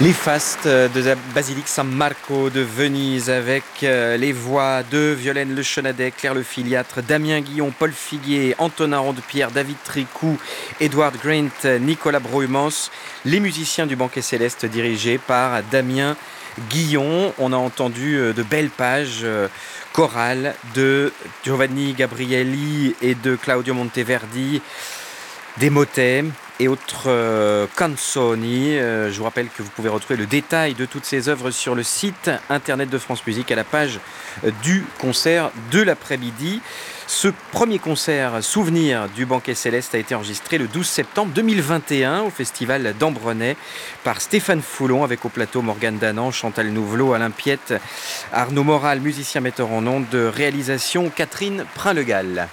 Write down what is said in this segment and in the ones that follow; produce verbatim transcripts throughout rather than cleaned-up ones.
Les fastes de la basilique San Marco de Venise avec les voix de Violaine Lechenadet, Claire Le Filiatre, Damien Guillon, Paul Figuier, Antonin Rondepierre, David Tricou, Edward Grint, Nicolas Broumans, les musiciens du Banquet Céleste dirigés par Damien Guillon. On a entendu de belles pages chorales de Giovanni Gabrielli et de Claudio Monteverdi, des motets et autres euh, canzoni. Euh, je vous rappelle que vous pouvez retrouver le détail de toutes ces œuvres sur le site internet de France Musique à la page euh, du concert de l'après-midi. Ce premier concert souvenir du Banquet Céleste a été enregistré le douze septembre deux mille vingt et un au festival d'Ambrenay par Stéphane Foulon avec au plateau Morgane Danan, Chantal Nouvelot, Alain Piette, Arnaud Moral, musicien metteur en ondes, de réalisation Catherine Prin-Legal.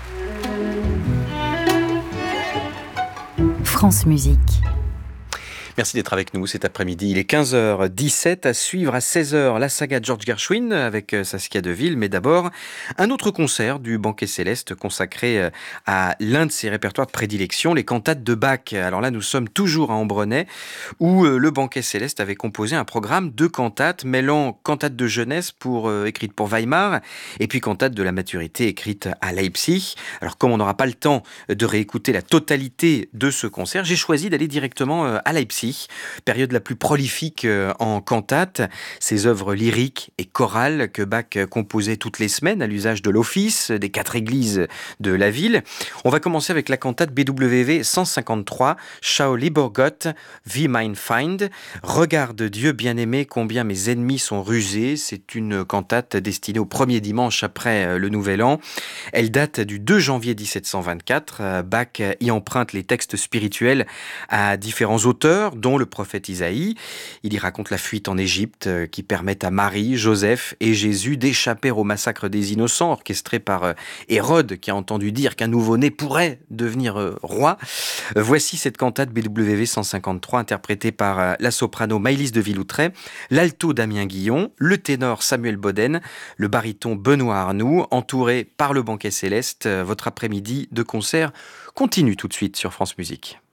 France Musique. Merci d'être avec nous cet après-midi. Il est quinze heures dix-sept, à suivre à seize heures la saga de Georges Gershwin avec Saskia Deville. Mais d'abord, un autre concert du Banquet Céleste consacré à l'un de ses répertoires de prédilection, les cantates de Bach. Alors là, nous sommes toujours à Ambrenay où le Banquet Céleste avait composé un programme de cantates mêlant cantates de jeunesse pour, euh, écrites pour Weimar et puis cantates de la maturité écrites à Leipzig. Alors comme on n'aura pas le temps de réécouter la totalité de ce concert, j'ai choisi d'aller directement à Leipzig, période la plus prolifique en cantates, ces œuvres lyriques et chorales que Bach composait toutes les semaines à l'usage de l'office des quatre églises de la ville. On va commencer avec la cantate B W V cent cinquante-trois, Schau lieber Gott, wie mein Feind. Regarde Dieu bien-aimé, combien mes ennemis sont rusés. C'est une cantate destinée au premier dimanche après le Nouvel An. Elle date du deux janvier dix-sept cent vingt-quatre. Bach y emprunte les textes spirituels à différents auteurs, dont le prophète Isaïe. Il y raconte la fuite en Égypte euh, qui permet à Marie, Joseph et Jésus d'échapper au massacre des innocents orchestré par euh, Hérode qui a entendu dire qu'un nouveau-né pourrait devenir euh, roi. Euh, voici cette cantate B W V cent cinquante-trois interprétée par euh, la soprano Maëlys de Villoutray, l'alto Damien Guillon, le ténor Samuel Boden, le baryton Benoît Arnoux, entouré par le Banquet Céleste. Euh, votre après-midi de concert continue tout de suite sur France Musique.